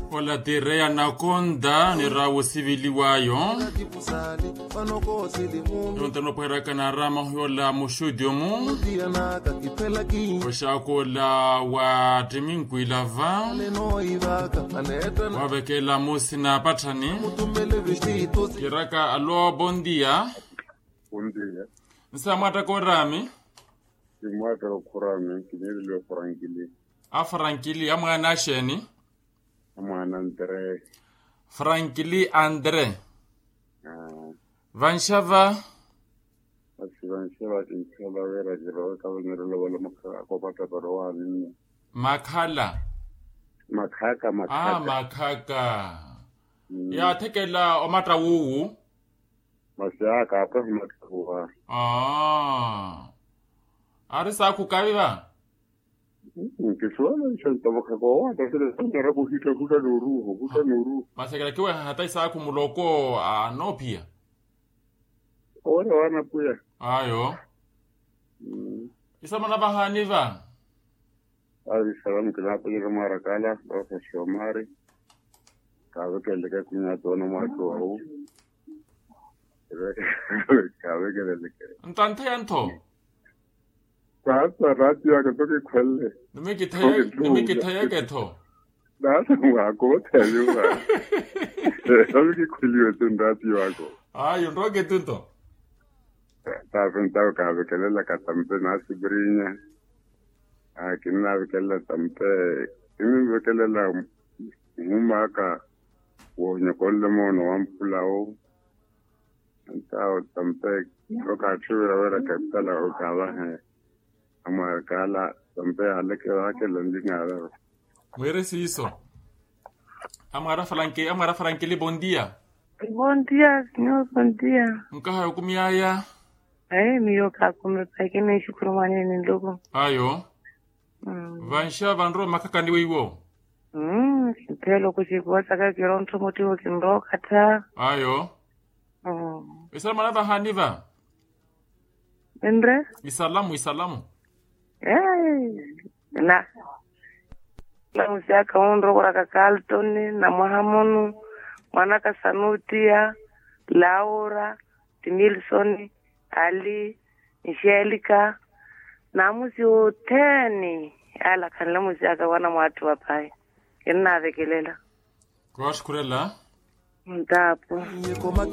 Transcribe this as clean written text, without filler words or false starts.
Ola terea na konda ni rawo sivili wayo. Yontano pera kana rama hola mushudio mu. Oshako la wa timinku ilava. Wabeke la musina patani. Kiraka alo bondia. Bondia. Nsa mwata korami. Mwata korami kineli lo Frankili. Frankili amwana sheni. Amwana Andre. Frankili Andre. Vanshava. Vanshava inshallah vera jiro kawenero wala makopata barwani. Makhala. Makaka. Makaka. Ya tekela omatra wuwu. Masaka hapa matakuwa. Arisa kukaviva. Kiswala nshanta makakowa tasile sanga kuhita kuta nuru. Masekela kiwe hata isa kumuloko anopia. Ora wana puya. Ayo. Isa manaba haniva. Ari salam kila pele marakala dosa shomari. Kawe keleka kunya tono macho au. Kawe keleka. Ntante yanto. Sasa rati ya kutoke kwele. Nimekitaya geto. Nasa wako tayuwa. Sabi kweliwe tundati wako. Ayo ndoge tunto. Tafin kawe kelela katampe nasi brinya. Kina kelela tampe. Kini kelela mumaka. Wonye kolle mono wampulao. Ntao tampe. Koka chuwa wera kapitala ukawa he. Amarkala tampe haleke wake londingara. Mwere siso. Amara Frankili bondia. Bondia, signor bondia. Nkaha yukumiaya. Miyo kakume pakine shukuru manene ndogo. Ayo. Vansha vanro makaka ndiwe iwo. Kipelo kuchikuwa saka kironto motiwo kimro kata. Ayo. Isalamu na haniva. Endre? Isalamu. Na musaka ondro kwa Carlton na Mohamonu mwana Kasanutia Laura Timilson Ali Nishelika na musi uteni ala kanla musaka wana watu wapai kena vekelela kwa shukurela ndapo